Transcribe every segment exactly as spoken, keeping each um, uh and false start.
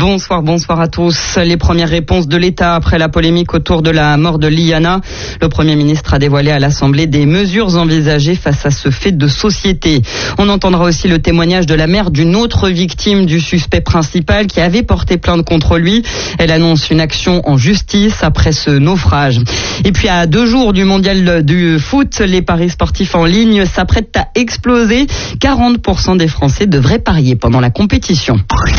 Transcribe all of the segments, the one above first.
Bonsoir, bonsoir à tous. Les premières réponses de l'État après la polémique autour de la mort de Liana. Le Premier ministre a dévoilé à l'Assemblée des mesures envisagées face à ce fait de société. On entendra aussi le témoignage de la mère d'une autre victime du suspect principal qui avait porté plainte contre lui. Elle annonce une action en justice après ce naufrage. Et puis à deux jours du mondial du foot, les paris sportifs en ligne s'apprêtent à exploser. quarante pour cent des Français devraient parier pendant la compétition.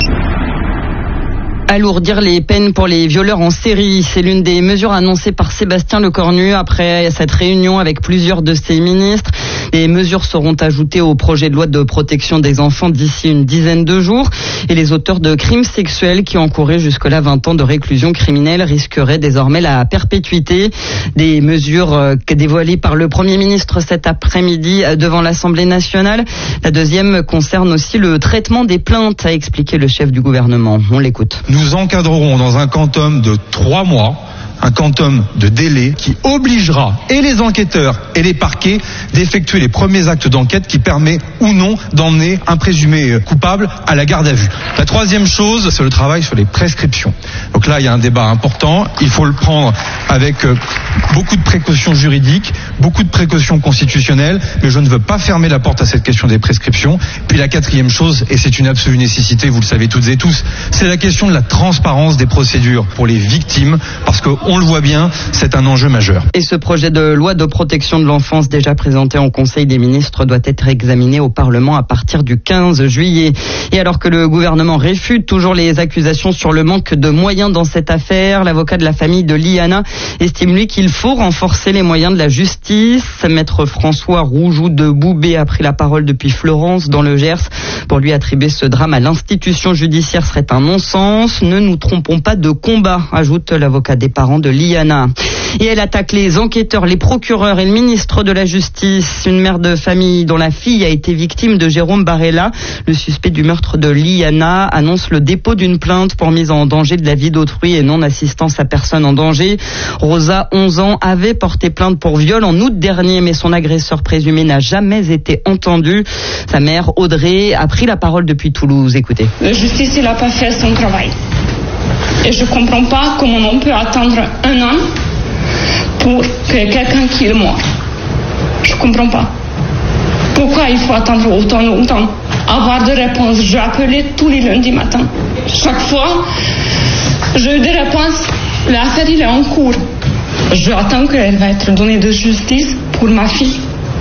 Alourdir les peines pour les violeurs en série, c'est l'une des mesures annoncées par Sébastien Lecornu après cette réunion avec plusieurs de ses ministres. Les mesures seront ajoutées au projet de loi de protection des enfants d'ici une dizaine de jours. Et les auteurs de crimes sexuels qui encouraient jusque-là vingt ans de réclusion criminelle risqueraient désormais la perpétuité. Des mesures dévoilées par le Premier ministre cet après-midi devant l'Assemblée nationale. La deuxième concerne aussi le traitement des plaintes, a expliqué le chef du gouvernement. On l'écoute. Nous encadrerons dans un quantum de trois mois, un quantum de délai qui obligera et les enquêteurs et les parquets d'effectuer les premiers actes d'enquête qui permet ou non d'emmener un présumé coupable à la garde à vue. La troisième chose, c'est le travail sur les prescriptions. Donc là, il y a un débat important. Il faut le prendre avec beaucoup de précautions juridiques, beaucoup de précautions constitutionnelles, mais je ne veux pas fermer la porte à cette question des prescriptions. Puis la quatrième chose, et c'est une absolue nécessité, vous le savez toutes et tous, c'est la question de la transparence des procédures pour les victimes, parce que on le voit bien, c'est un enjeu majeur. Et ce projet de loi de protection de l'enfance déjà présenté en Conseil des ministres doit être examiné au Parlement à partir du quinze juillet. Et alors que le gouvernement réfute toujours les accusations sur le manque de moyens dans cette affaire, l'avocat de la famille de Liana estime lui qu'il faut renforcer les moyens de la justice. Maître François Roujoux de Boubé a pris la parole depuis Florence dans le Gers. Pour lui, attribuer ce drame à l'institution judiciaire serait un non-sens. Ne nous trompons pas de combat, ajoute l'avocat des parents de Liana. Et elle attaque les enquêteurs, les procureurs et le ministre de la Justice. Une mère de famille dont la fille a été victime de Jérôme Barella, le suspect du meurtre de Liana, annonce le dépôt d'une plainte pour mise en danger de la vie d'autrui et non-assistance à personne en danger. Rosa, onze ans, avait porté plainte pour viol en août dernier, mais son agresseur présumé n'a jamais été entendu. Sa mère, Audrey, a pris la parole depuis Toulouse. Écoutez. La justice n'a pas fait son travail. Et je ne comprends pas comment on peut attendre un an pour que quelqu'un qui est mort. Je ne comprends pas. Pourquoi il faut attendre autant longtemps? Avoir des réponses. J'ai appelé tous les lundis matins. Chaque fois, j'ai eu des réponses. L'affaire, il est en cours. J'attends qu'elle va être donnée de justice pour ma fille.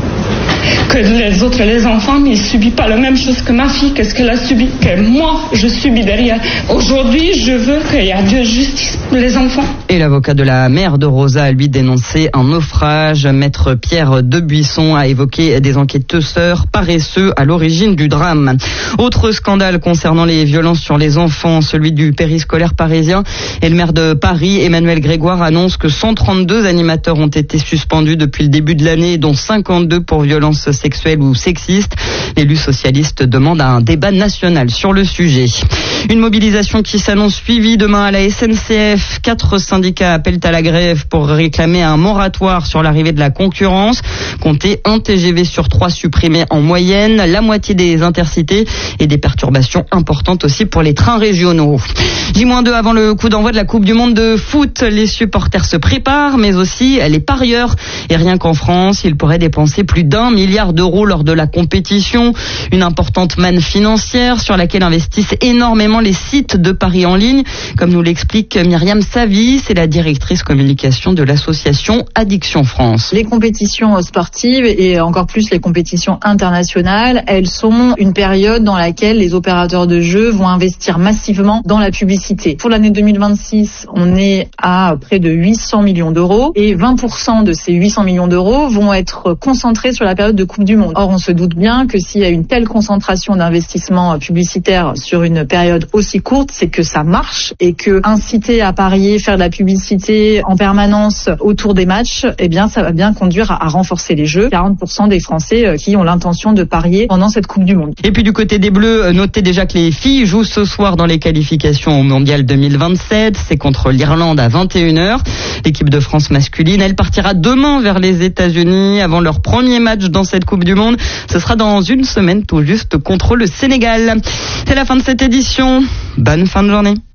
Que les autres, les enfants, mais ils ne subissent pas la même chose que ma fille, qu'est-ce qu'elle a subi, que moi, je subis derrière. Aujourd'hui, je veux qu'il y ait de justice pour les enfants. Et l'avocat de la mère de Rosa a lui dénoncé un naufrage. Maître Pierre Debuisson a évoqué des enquêteurs paresseux à l'origine du drame. Autre scandale concernant les violences sur les enfants, celui du périscolaire parisien. Et le maire de Paris, Emmanuel Grégoire, annonce que cent trente-deux animateurs ont été suspendus depuis le début de l'année, dont cinquante-deux pour violences sexuelles ou sexistes. L'élu socialiste demande un débat national sur le sujet. Une mobilisation qui s'annonce suivie demain à la S N C F. Quatre syndicats appellent à la grève pour réclamer un moratoire sur l'arrivée de la concurrence. Comptez un T G V sur trois supprimé en moyenne, la moitié des intercités et des perturbations importantes aussi pour les trains régionaux. J moins deux avant le coup d'envoi de la Coupe du Monde de foot. Les supporters se préparent, mais aussi les parieurs. Et rien qu'en France, ils pourraient dépenser plus d'un milliard d'euros lors de la compétition. Une importante manne financière sur laquelle investissent énormément les sites de paris en ligne. Comme nous l'explique Myriam Savy, c'est la directrice communication de l'association Addiction France. Les compétitions sportives et encore plus les compétitions internationales, elles sont une période dans laquelle les opérateurs de jeux vont investir massivement dans la publicité. Pour l'année deux mille vingt-six, on est à près de huit cents millions d'euros et vingt pour cent de ces huit cents millions d'euros vont être concentrés sur la période de Coupe du Monde. Or, on se doute bien que s'il y a une telle concentration d'investissement publicitaire sur une période aussi courte, c'est que ça marche et que inciter à parier, faire de la publicité en permanence autour des matchs, eh bien, ça va bien conduire à, à renforcer les jeux. quarante pour cent des Français qui ont l'intention de parier pendant cette Coupe du Monde. Et puis du côté des Bleus, notez déjà que les filles jouent ce soir dans les qualifications au Mondial deux mille vingt-sept. C'est contre l'Irlande à vingt et une heures. L'équipe de France masculine, elle partira demain vers les États-Unis avant leur premier match dans cette Coupe du Monde. Ce sera dans une semaine tout juste contre le Sénégal. C'est la fin de cette édition. Bonne fin de journée.